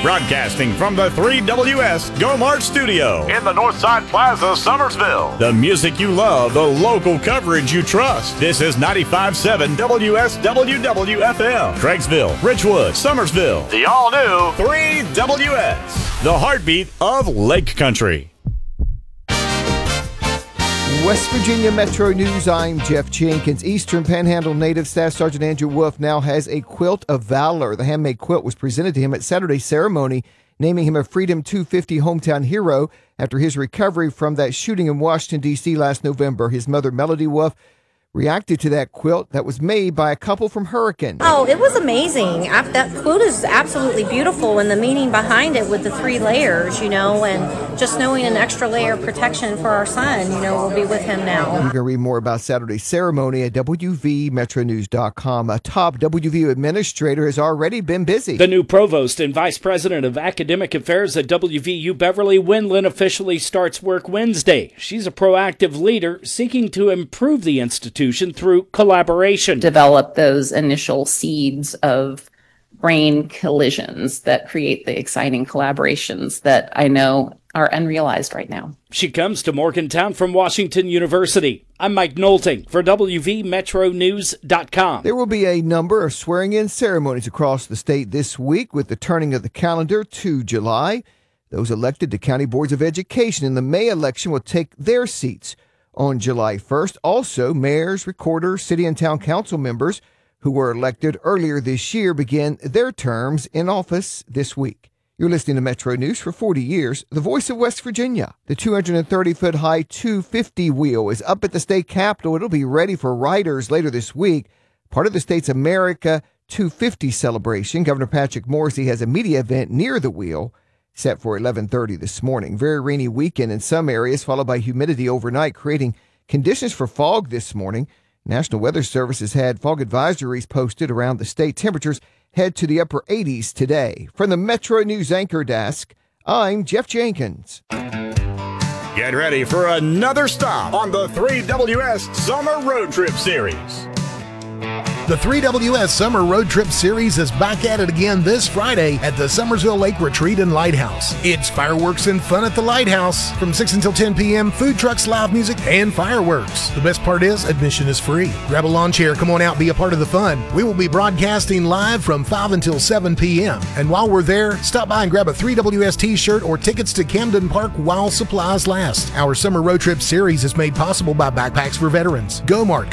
Broadcasting from the 3WS GoMart Studio in the Northside Plaza, Summersville. The music you love, the local coverage you trust. This is 95.7 WSWW-FM. Craigsville, Ridgewood, Summersville. The all-new 3WS. The heartbeat of Lake Country. West Virginia Metro News, I'm Jeff Jenkins. Eastern Panhandle native Staff Sergeant Andrew Wolf now has a Quilt of Valor. The handmade quilt was presented to him at Saturday's ceremony, naming him a Freedom 250 hometown hero after his recovery from that shooting in Washington, D.C. last November. His mother, Melody Wolf, reacted to that quilt that was made by a couple from Hurricane. Oh, it was amazing. That quilt is absolutely beautiful, and the meaning behind it with the 3 layers, and just knowing an extra layer of protection for our son, will be with him now. You can read more about Saturday's ceremony at WVMetroNews.com. A top WVU administrator has already been busy. The new provost and vice president of academic affairs at WVU, Beverly Wendland, officially starts work Wednesday. She's a proactive leader seeking to improve the institution through collaboration. Develop those initial seeds of brain collisions that create the exciting collaborations that I know are unrealized right now. She comes to Morgantown from Washington University. I'm Mike Nolting for WVMetroNews.com. There will be a number of swearing-in ceremonies across the state this week with the turning of the calendar to July. Those elected to county boards of education in the May election will take their seats on July 1st. Also, mayors, recorders, city and town council members who were elected earlier this year begin their terms in office this week. You're listening to Metro News for 40 years, the voice of West Virginia. The 230-foot-high 250 wheel is up at the state capitol. It'll be ready for riders later this week. Part of the state's America 250 celebration. Governor Patrick Morrisey has a media event near the wheel set for 11:30 this morning. Very rainy weekend in some areas, followed by humidity overnight, creating conditions for fog this morning. National Weather Service has had fog advisories posted around the state. Temperatures head to the upper 80s today. From the Metro News Anchor Desk, I'm Jeff Jenkins. Get ready for another stop on the 3WS Summer Road Trip Series. The 3WS Summer Road Trip Series is back at it again this Friday at the Summersville Lake Retreat and Lighthouse. It's fireworks and fun at the Lighthouse from 6 until 10 p.m., food trucks, live music, and fireworks. The best part is admission is free. Grab a lawn chair, come on out, be a part of the fun. We will be broadcasting live from 5 until 7 p.m. And while we're there, stop by and grab a 3WS t-shirt or tickets to Camden Park while supplies last. Our Summer Road Trip Series is made possible by Backpacks for Veterans, GoMart,